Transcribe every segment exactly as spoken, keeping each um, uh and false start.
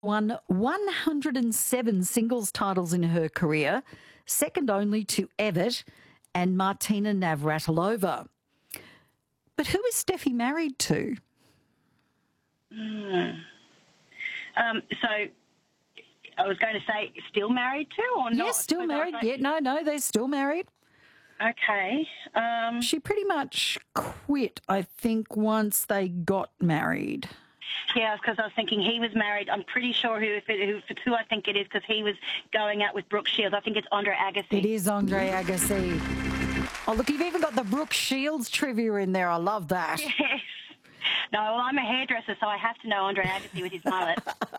won one hundred seven singles titles in her career, second only to Evert and Martina Navratilova. But who is Steffi married to? Mm. Um, so I was going to say still married to or not? Yes, still married. Like, yeah, no, no, they're still married. Okay. Um, She pretty much quit, I think, once they got married. yeah, because I was thinking he was married. I'm pretty sure who, if it, who, if it's who I think it is, because he was going out with Brooke Shields. I think it's Andre Agassi. It is Andre Agassi. Oh, look, you've even got the Brooke Shields trivia in there. I love that. Yes. No, well, I'm a hairdresser, so I have to know Andre Agassi with his mullet.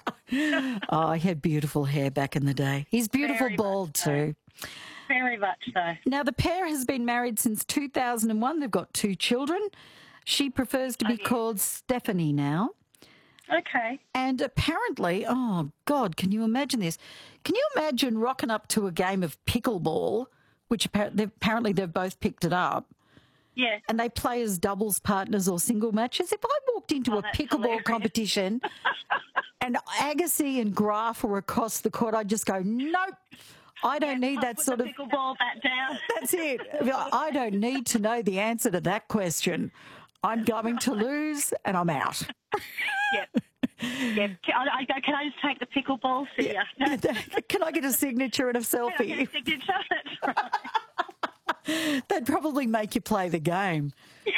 Oh, he had beautiful hair back in the day. He's beautiful Very bald much so. too. Very much so. Now, the pair has been married since two thousand one. They've got two children. She prefers to be Okay. called Stephanie now. Okay. And apparently, oh, God, can you imagine this? Can you imagine rocking up to a game of pickleball, which apparently, apparently they've both picked it up, Yeah. and they play as doubles partners or single matches? If I walked into Oh, a that's pickleball hilarious. competition and Agassi and Graf were across the court, I'd just go, nope, I don't need that Put sort the of... pickleball bat down. That's it. I don't need to know the answer to that question. I'm going to lose and I'm out. Yep. Yep. Can I, I go, can I just take the pickleball? See ya. Can I get a signature and a Can I get selfie? a signature? That's right. They'd probably make you play the game.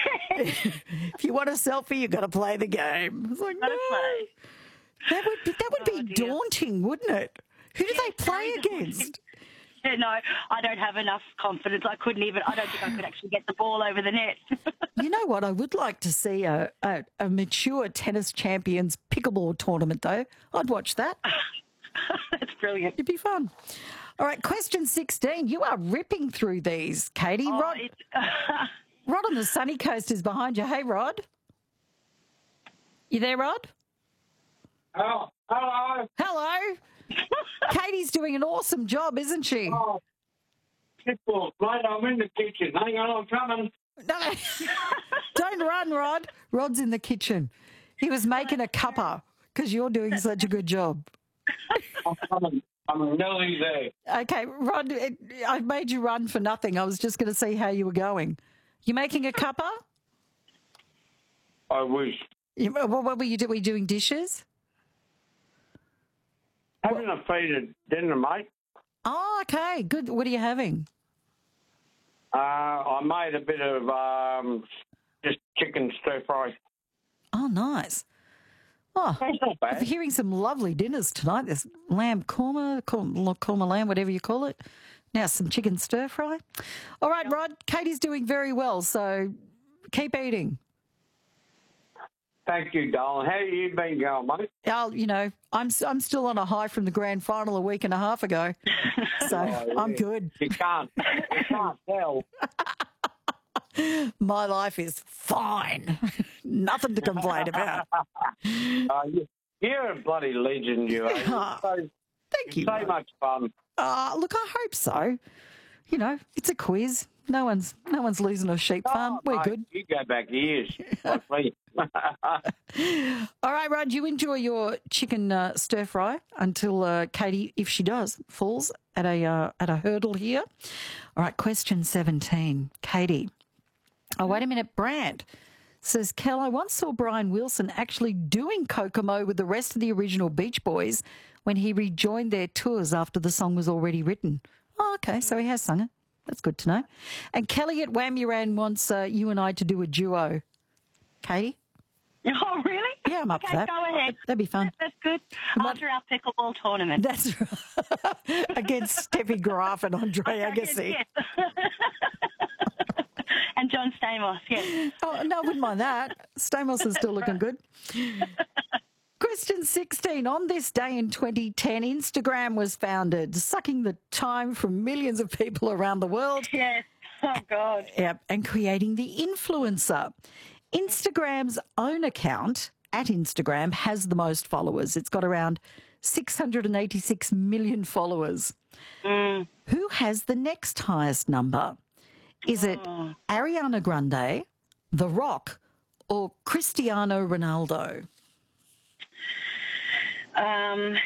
If you want a selfie, you've got to play the game. It's like, Gotta no. play. That would be, that would Oh, be dear. daunting, wouldn't it? Who do they play very daunting. against? Yeah, no, I don't have enough confidence. I couldn't even, I don't think I could actually get the ball over the net. You know what? I would like to see a, a, a mature tennis champions pickleball tournament, though. I'd watch that. That's brilliant. It'd be fun. All right, question sixteen. You are ripping through these, Katie. Oh, Rod, it's, Rod on the sunny coast is behind you. Hey, Rod. You there, Rod? Oh, hello. Hello. Katie's doing an awesome job, isn't she? Oh, pitbull, mate, I'm in the kitchen. Hang on, I'm coming. No, don't run, Rod. Rod's in the kitchen. He was making a cuppa because you're doing such a good job. I'm coming. I'm nearly there. Okay, Rod, it, I made you run for nothing. I was just going to see how you were going. You making a cuppa? I wish. You, what, what were you doing? Were you doing dishes? Having a feed at dinner, mate. Oh, okay, good. What are you having? Uh, I made a bit of um, just chicken stir fry. Oh, nice. Oh, That's not I'm bad. hearing some lovely dinners tonight. There's lamb korma, korma, korma lamb, whatever you call it. Now some chicken stir fry. All right, Rod, Katie's doing very well, so keep eating. Thank you, darling. How you been going, mate? I'll, you know, I'm I'm still on a high from the grand final a week and a half ago, so Oh, I'm yeah. good. You can't. You can't tell. My life is fine. Nothing to complain about. Uh, you, you're a bloody legend, you are. You're Oh, so, Thank you. so Rod. much fun. Uh, look, I hope so. You know, it's a quiz. No one's no one's losing a sheep farm. Oh, We're mate, good. You go back years, like me. All right, Rod, you enjoy your chicken uh, stir fry until uh, Katie, if she does, falls at a uh, at a hurdle here. All right, question seventeen, Katie. Oh, wait a minute, Brant says, Kel, I once saw Brian Wilson actually doing Kokomo with the rest of the original Beach Boys when he rejoined their tours after the song was already written. Oh, okay, so he has sung it. That's good to know. And Kelly at Whamuran wants uh, you and I to do a duo. Katie? Oh, really? Yeah, I'm up Okay, for that. go ahead. That'd be fun. That's good. might- After our pickleball tournament. That's right. Against Steffi Graf and Andre Agassi. Yes, yes. And John Stamos, yes. Oh, no, I wouldn't mind that. Stamos is still looking good. Question sixteen. On this day in twenty ten, Instagram was founded, sucking the time from millions of people around the world. Yes. Oh, God. Yep, and creating the influencer. Instagram's own account at Instagram has the most followers. It's got around six hundred eighty-six million followers. Mm. Who has the next highest number? Is it Oh. Ariana Grande, The Rock, or Cristiano Ronaldo? Um,